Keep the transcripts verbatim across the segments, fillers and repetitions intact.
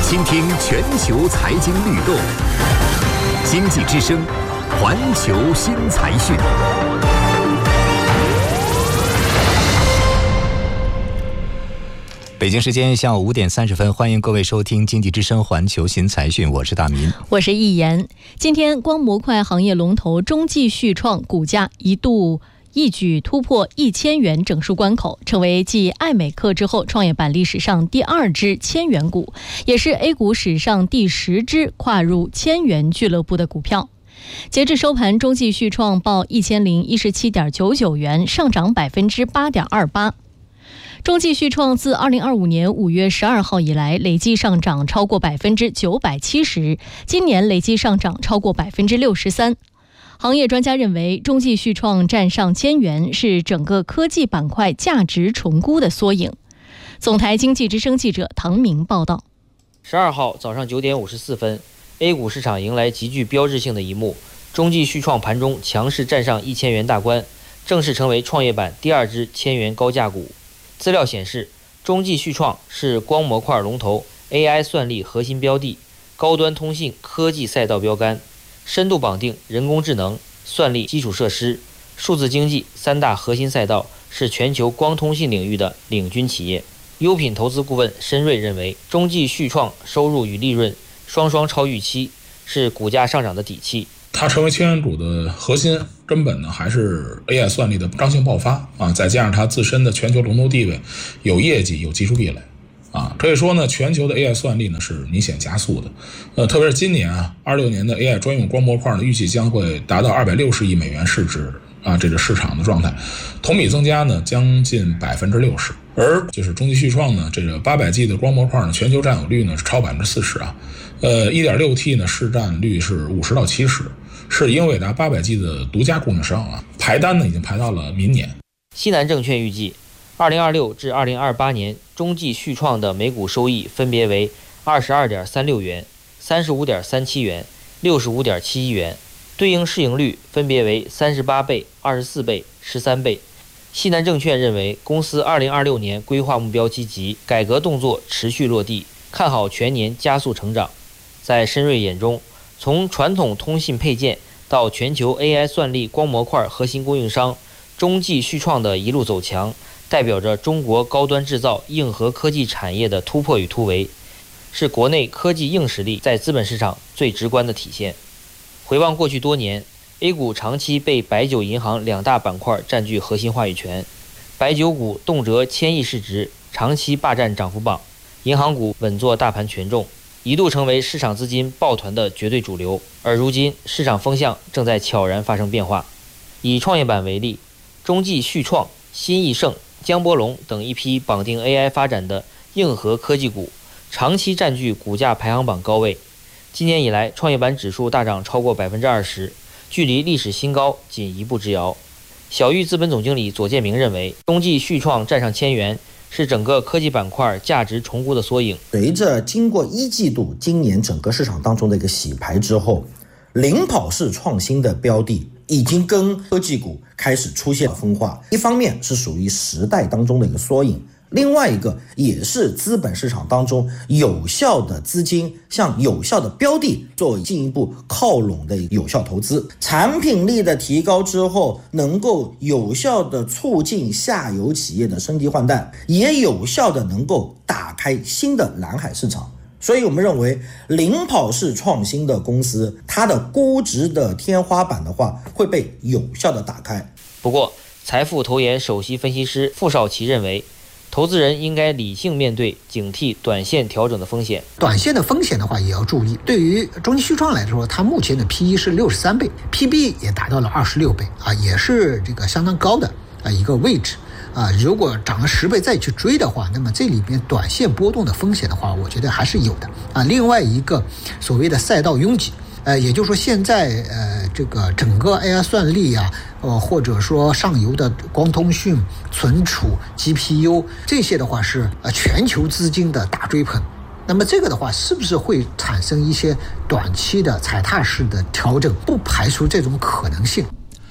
倾听全球财经律动，经济之声，环球新财讯。北京时间下午五点三十分，欢迎各位收听经济之声环球新财讯，我是大民， 我是易言。今天光模块行业龙头中继续创股价一度一举突破一千元整数关口，成为继爱美克之后创业板历史上第二只千元股，也是 A 股史上第十只跨入千元俱乐部的股票。截至收盘，中继续创报一千零一十七点九九元，上涨百分之八点二八。中继续创自二零二五年五月十二号以来累计上涨超过百分之九百七十，今年累计上涨超过百分之六十三。行业专家认为，中继续创站上千元是整个科技板块价值重估的缩影。总台经济之声记者唐明报道。 十二号早上九点五十四分 ，A 股市场迎来极具标志性的一幕，中继续创盘中强势站上一千元大关，正式成为创业板第二只千元高价股。资料显示，中继续创是光模块龙头 A I 算力核心标的，高端通信科技赛道标杆，深度绑定人工智能、算力基础设施、数字经济三大核心赛道，是全球光通信领域的领军企业。优品投资顾问申瑞认为，中继续创收入与利润双双超预期，是股价上涨的底气。 它成为千元股的核心根本呢，还是 A I 算力的刚性爆发啊，再加上它自身的全球龙头地位，有业绩，有技术壁垒啊，可以说呢，全球的 A I 算力呢是明显加速的。呃，特别是今年啊，二六年的 A I 专用光模块呢，预计将会达到二百六十亿美元市值啊，这个市场的状态，同比增加呢将近百分之六十。而就是中继续创呢，这个八百 G 的光模块呢，全球占有率呢是超百分之四十啊，呃 一点六 T 呢市占率是五十到七十，是英伟达八百 G 的独家供应商啊，排单呢已经排到了明年。 西南证券预计，二零二六至二零二八年中继续创的每股收益分别为二十二点三六元、三十五点三七元、六十五点七一元，对应市盈率分别为三十八倍、二十四倍、十三倍。西南证券认为，公司二零二六年规划目标积极，改革动作持续落地，看好全年加速成长。在申瑞眼中，从传统通信配件到全球 A I 算力光模块核心供应商，中继续创的一路走强，代表着中国高端制造硬核科技产业的突破与突围，是国内科技硬实力在资本市场最直观的体现。回望过去多年， A 股长期被白酒银行两大板块占据核心话语权，白酒股动辄千亿市值，长期霸占涨幅榜，银行股稳坐大盘权重，一度成为市场资金抱团的绝对主流。而如今市场风向正在悄然发生变化。以创业板为例，中继续创、新易盛、江波龙等一批绑定 A I 发展的硬核科技股，长期占据股价排行榜高位。今年以来，创业板指数大涨超过百分之二十，距离历史新高仅一步之遥。小玉资本总经理左建明认为，中继续创站上千元，是整个科技板块价值重估的缩影。 随着经过一季度今年整个市场当中的一个洗牌之后，领跑式创新的标的已经跟科技股开始出现分化，一方面是属于时代当中的一个缩影，另外一个也是资本市场当中有效的资金向有效的标的做进一步靠拢的有效投资。产品力的提高之后，能够有效的促进下游企业的升级换代，也有效的能够打开新的蓝海市场。所以我们认为，领跑式创新的公司，它的估值的天花板的话会被有效的打开。 不过，财富投研首席分析师傅少奇认为，投资人应该理性面对，警惕短线调整的风险。 短线的风险的话也要注意。对于中继续创来说，它目前的 P E 是六十三倍 ，P B 也达到了二十六倍啊，也是这个相当高的啊一个位置啊。如果涨了十倍再去追的话，那么这里面短线波动的风险的话，我觉得还是有的啊。另外一个所谓的赛道拥挤。呃，也就是说，现在呃，这个整个 A I 算力啊，呃，或者说上游的光通讯、存储、G P U 这些的话是呃全球资金的大追捧。那么这个的话，是不是会产生一些短期的踩踏式的调整？不排除这种可能性。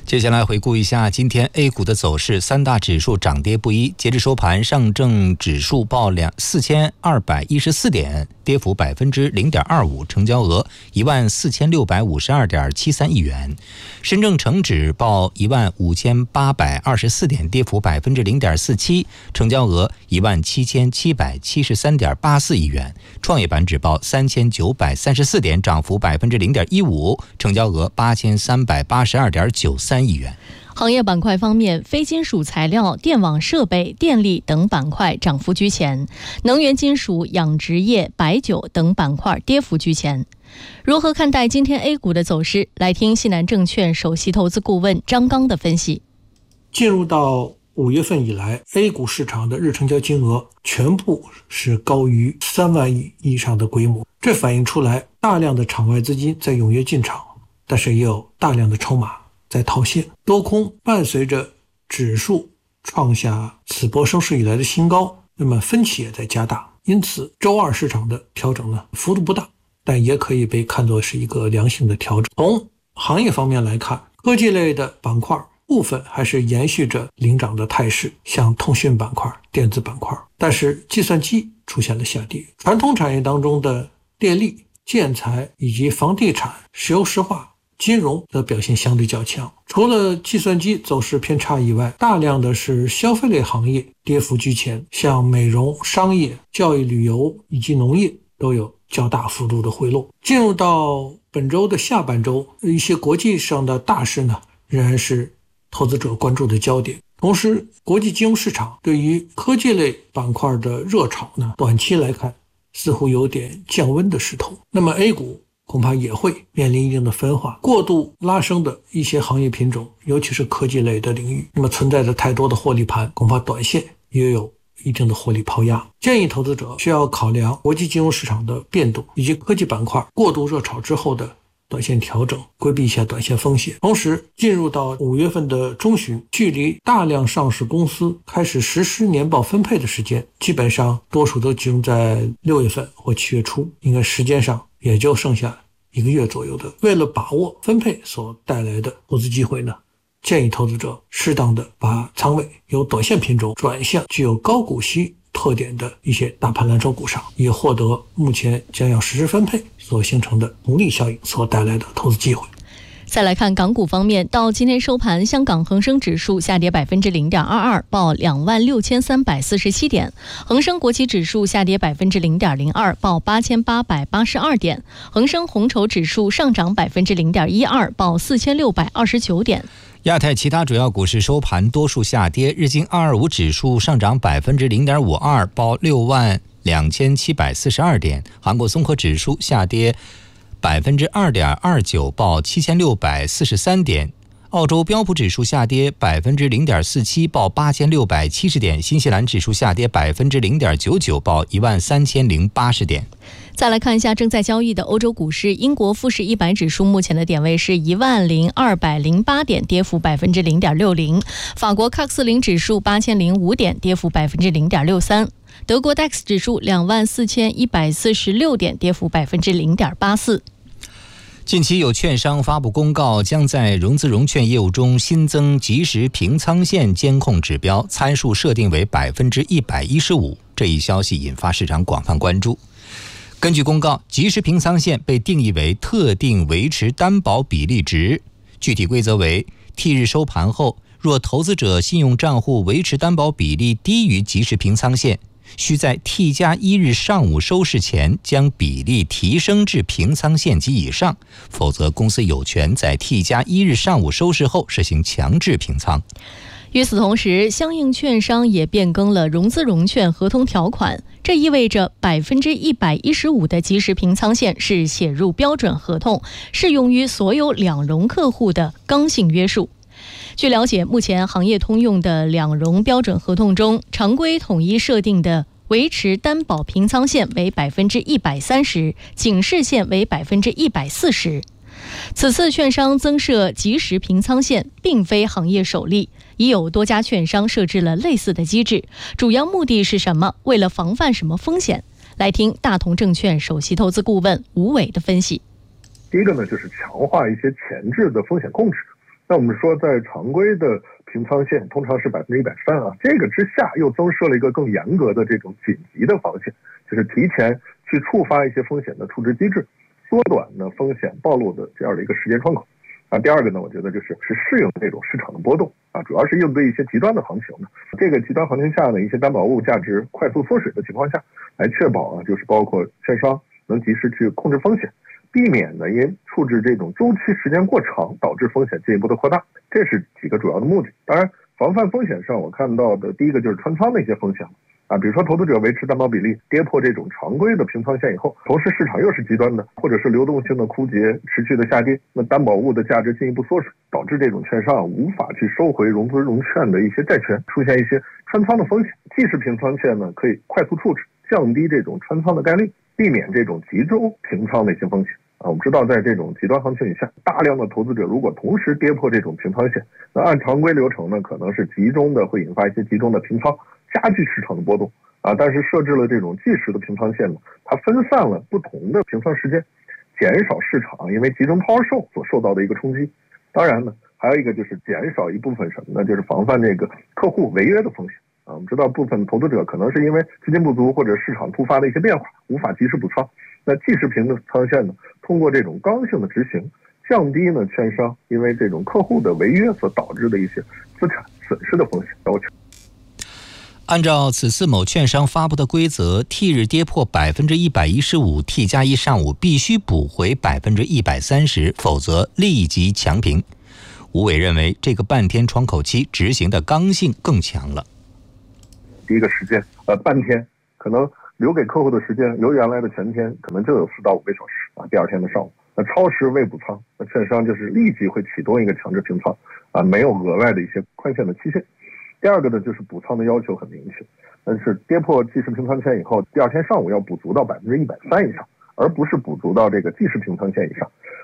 接下来回顾一下今天 A 股的走势，三大指数涨跌不一。截至收盘，上证指数报两四千二百一十四点，跌幅百分之零点二五，成交额一万四千六百五十二点七三亿元。深证成指报一万五千八百二十四点，跌幅百分之零点四七，成交额一万七千七百七十三点八四亿元。创业板指报三千九百三十四点，涨幅百分之零点一五，成交额八千三百八十二点九三。亿元。 行业板块方面，非金属材料、电网设备、电力等板块涨幅居前，能源金属、养殖业、白酒等板块跌幅居前。如何看待今天 A 股的走势？来听西南证券首席投资顾问张刚的分析。 进入到五月份以来 ，A 股市场的日成交金额全部是高于三万亿以上的规模，这反映出来大量的场外资金在踊跃进场，但是也有大量的筹码在套现，多空伴随着指数创下此波升势以来的新高，那么分歧也在加大，因此周二市场的调整呢幅度不大，但也可以被看作是一个良性的调整。从行业方面来看，科技类的板块部分还是延续着领涨的态势，像通讯板块、电子板块，但是计算机出现了下跌。传统产业当中的电力、建材以及房地产、石油石化、金融的表现相对较强，除了计算机走势偏差以外，大量的是消费类行业跌幅居前，像美容、商业、教育、旅游以及农业都有较大幅度的回落。进入到本周的下半周，一些国际上的大事呢，仍然是投资者关注的焦点。同时，国际金融市场对于科技类板块的热炒呢，短期来看似乎有点降温的势头。那么 A 股恐怕也会面临一定的分化，过度拉升的一些行业品种，尤其是科技类的领域，那么存在着太多的获利盘，恐怕短线也有一定的获利抛压。建议投资者需要考量国际金融市场的变动，以及科技板块过度热炒之后的短线调整，规避一下短线风险。同时，进入到五月份的中旬，距离大量上市公司开始实施年报分配的时间，基本上多数都集中在六月份或七月初，应该时间上也就剩下一个月左右的。为了把握分配所带来的投资机会呢，建议投资者适当的把仓位由短线品种转向具有高股息特点的一些大盘蓝筹股上，以获得目前将要实施分配所形成的红利效应所带来的投资机会。 再来看港股方面，到今天收盘，香港恒生指数下跌百分之零点二二，报两万六千三百四十七点；恒生国企指数下跌百分之零点零二，报八千八百八十二点；恒生红筹指数上涨百分之零点一二，报四千六百二十九点。 亚太其他主要股市收盘多数下跌，日经二二五指数上涨百分之零点五二，报六万两千七百四十二点；韩国综合指数下跌百分之二点二九，报七千六百四十三点；澳洲标普指数下跌百分之零点四七，报八千六百七十点；新西兰指数下跌百分之零点九九，报一万三千零八十点。 再来看一下正在交易的欧洲股市，英国富时一百指数目前的点位是一万零二百零八点，跌幅百分之零点六零；法国 C A C 四零指数八千零五点，跌幅百分之零点六三；德国 D A X 指数两万四千一百四十六点，跌幅百分之零点八四。 近期有券商发布公告，将在融资融券业务中新增即时平仓线监控指标，参数设定为百分之一百一十五。这一消息引发市场广泛关注。根据公告，即时平仓线被定义为特定维持担保比例值，具体规则为： T 日收盘后，若投资者信用账户维持担保比例低于即时平仓线，需在 T 加一日上午收市前将比例提升至平仓线及以上，否则公司有权在 T 加一日上午收市后实行强制平仓。 与此同时，相应券商也变更了融资融券合同条款，这意味着百分之一百一十五的即时平仓线是写入标准合同，适用于所有两融客户的刚性约束。据了解，目前行业通用的两融标准合同中，常规统一设定的维持担保平仓线为百分之一百三十，警示线为百分之一百四十。此次券商增设即时平仓线，并非行业首例，已有多家券商设置了类似的机制，主要目的是什么？为了防范什么风险？来听大同证券首席投资顾问吴伟的分析。 第一个呢，就是强化一些前置的风险控制。 那我们说在常规的平仓线通常是百分之一百三啊，这个之下又增设了一个更严格的这种紧急的防线，就是提前去触发一些风险的处置机制，缩短呢风险暴露的这样的一个时间窗口。啊，第二个呢，我觉得就是是适应这种市场的波动啊，主要是应对一些极端的行情的。这个极端行情下呢，一些担保物价值快速缩水的情况下，来确保啊，就是包括券商能及时去控制风险，避免呢因处置这种周期时间过长导致风险进一步的扩大。这是几个主要的目的。当然，防范风险上，我看到的第一个就是穿仓的一些风险。啊，比如说投资者维持担保比例跌破这种常规的平仓线以后，同时市场又是极端的，或者是流动性的枯竭持续的下跌，那担保物的价值进一步缩水，导致这种券商无法去收回融资融券的一些债权，出现一些穿仓的风险。既是平仓线呢，可以快速处置，降低这种穿仓的概率，避免这种集中平仓的一些风险。啊，我们知道在这种极端行情以下，大量的投资者如果同时跌破这种平仓线，那按常规流程呢，可能是集中的会引发一些集中的平仓，加剧市场的波动啊。但是设置了这种计时的平仓线呢，它分散了不同的平仓时间，减少市场因为集中抛售所受到的一个冲击。当然呢，还有一个就是减少一部分什么呢？就是防范这个客户违约的风险啊。我们知道部分投资者可能是因为资金不足或者市场突发的一些变化，无法及时补仓。那计时平仓线呢，通过这种刚性的执行，降低呢券商因为这种客户的违约所导致的一些资产损失的风险要求。 按照此次某券商发布的规则 ，T 日跌破百分之一百一十五 ，T 加一上午必须补回百分之一百三十，否则立即强平。吴伟认为，这个半天窗口期执行的刚性更强了。 第一个时间，呃，半天可能留给客户的时间，由原来的全天可能就有四到五个小时啊。第二天的上午，那超时未补仓，那券商就是立即会启动一个强制平仓啊，没有额外的一些宽限的期限。第二个呢，就是补仓的要求很明确，但是跌破计时平仓线以后，第二天上午要补足到百分之一百三以上，而不是补足到这个计时平仓线以上。